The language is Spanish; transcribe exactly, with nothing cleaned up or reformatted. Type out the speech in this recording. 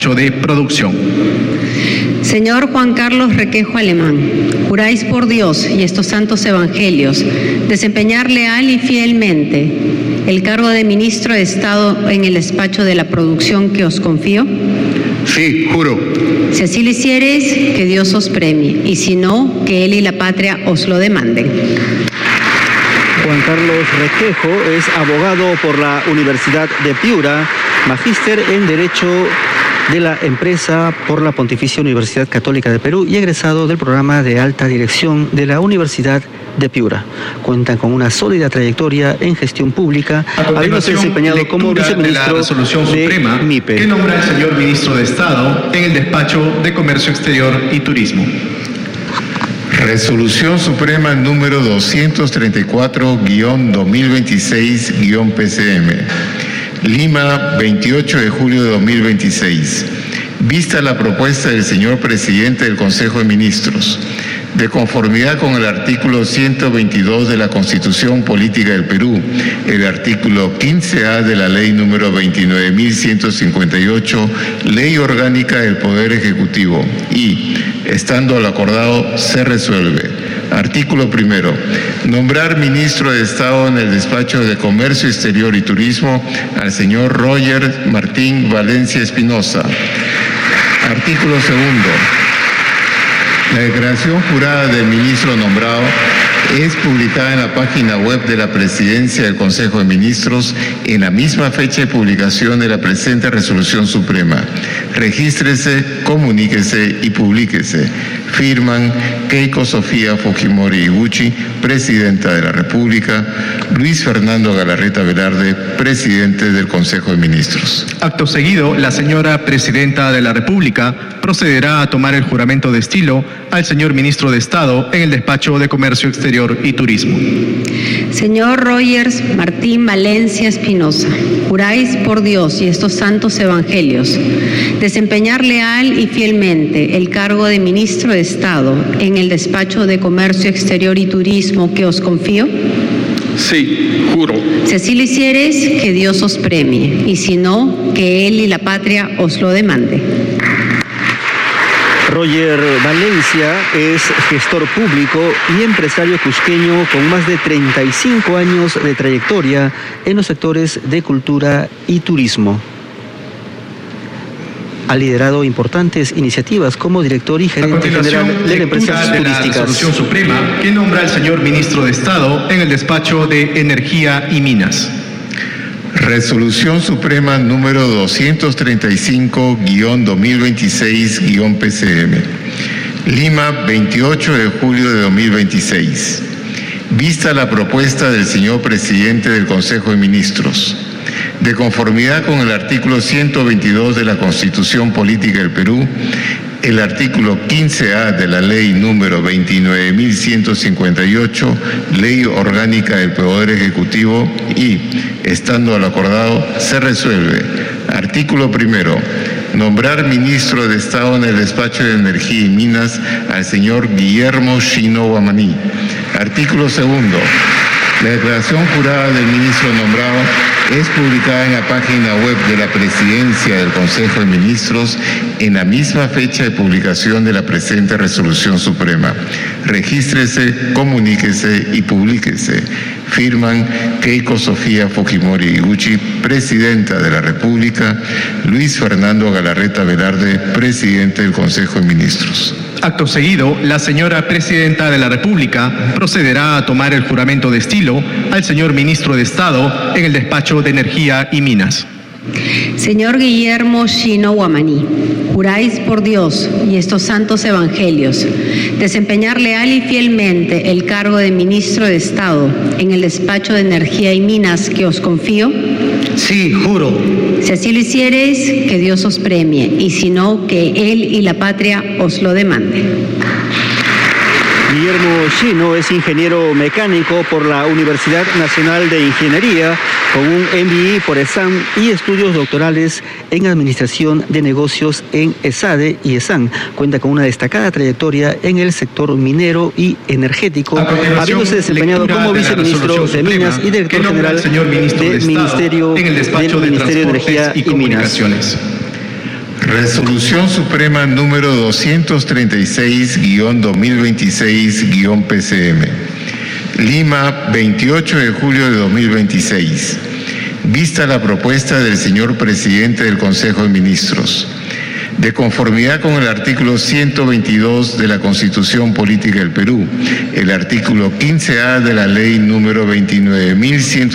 de producción. Señor Juan Carlos Requejo Alemán, juráis por Dios y estos santos evangelios desempeñar leal y fielmente el cargo de ministro de Estado en el despacho de la producción que os confío. Sí, juro. Si así lo hiciereis, que Dios os premie, y si no, que Él y la patria os lo demanden. Juan Carlos Requejo es abogado por la Universidad de Piura, magíster en Derecho de la Empresa por la Pontificia Universidad Católica de Perú y egresado del programa de alta dirección de la Universidad de Piura. Cuentan con una sólida trayectoria en gestión pública, habiéndose desempeñado como viceministro de la Resolución de Suprema M I P E. que nombra el señor Ministro de Estado en el Despacho de Comercio Exterior y Turismo. Resolución Suprema número doscientos treinta y cuatro guión dos mil veintiséis guión P C M. Lima, veintiocho de julio de dos mil veintiséis. Vista la propuesta del señor presidente del Consejo de Ministros, de conformidad con el artículo ciento veintidós de la Constitución Política del Perú, el artículo quince A de la ley número veintinueve mil ciento cincuenta y ocho, Ley Orgánica del Poder Ejecutivo, y, estando lo acordado, se resuelve. Artículo primero. Nombrar ministro de Estado en el Despacho de Comercio Exterior y Turismo al señor Roger Martín Valencia Espinosa. Artículo segundo. La declaración jurada del ministro nombrado es publicada en la página web de la Presidencia del Consejo de Ministros en la misma fecha de publicación de la presente Resolución Suprema. Regístrese, comuníquese y publíquese. Firman Keiko Sofía Fujimori Iguchi, Presidenta de la República, Luis Fernando Galarreta Velarde, Presidente del Consejo de Ministros. Acto seguido, la señora Presidenta de la República procederá a tomar el juramento de estilo al señor Ministro de Estado en el Despacho de Comercio Exterior y Turismo. Señor Rogers Martín Valencia Espinosa, juráis por Dios y estos santos evangelios desempeñar leal y fielmente el cargo de Ministro de Estado en el Despacho de Comercio Exterior y Turismo que os confío. Sí, juro. Si así lo hiciereis, que Dios os premie, y si no, que Él y la patria os lo demande. Roger Valencia es gestor público y empresario cusqueño con más de treinta y cinco años de trayectoria en los sectores de cultura y turismo. Ha liderado importantes iniciativas como director y gerente general de empresas de turísticas. La Resolución Suprema que nombra al señor Ministro de Estado en el Despacho de Energía y Minas. Resolución Suprema número doscientos treinta y cinco guión dos mil veintiséis guión P C M. Lima, veintiocho de julio de dos mil veintiséis. Vista la propuesta del señor Presidente del Consejo de Ministros, de conformidad con el artículo ciento veintidós de la Constitución Política del Perú, el artículo quince A de la ley número veintinueve mil ciento cincuenta y ocho, Ley Orgánica del Poder Ejecutivo, y, estando al acordado, se resuelve. Artículo primero. Nombrar ministro de Estado en el Despacho de Energía y Minas al señor Guillermo Shino Guamaní. Artículo segundo. La declaración jurada del ministro nombrado es publicada en la página web de la Presidencia del Consejo de Ministros en la misma fecha de publicación de la presente Resolución Suprema. Regístrese, comuníquese y publíquese. Firman Keiko Sofía Fujimori Iguchi, Presidenta de la República, Luis Fernando Galarreta Velarde, Presidente del Consejo de Ministros. Acto seguido, la señora Presidenta de la República procederá a tomar el juramento de estilo al señor Ministro de Estado en el Despacho de Energía y Minas. Señor Guillermo Shino Guamaní, juráis por Dios y estos santos evangelios desempeñar leal y fielmente el cargo de Ministro de Estado en el Despacho de Energía y Minas que os confío. Sí, juro. Si así lo hiciereis, que Dios os premie, y si no, que Él y la patria os lo demande. Guillermo Shino es ingeniero mecánico por la Universidad Nacional de Ingeniería, con un M B A por ESAM y estudios doctorales en Administración de Negocios en ESADE y ESAN. Cuenta con una destacada trayectoria en el sector minero y energético, habiéndose desempeñado como viceministro de Minas y director general del Ministerio de Energía y Minas. Resolución Suprema número doscientos treinta y seis guión dos mil veintiséis guión P C M. Lima, veintiocho de julio de dos mil veintiséis. Vista la propuesta del señor presidente del Consejo de Ministros. De conformidad con el artículo ciento veintidós de la Constitución Política del Perú, el artículo quince A de la Ley número veintinueve mil ciento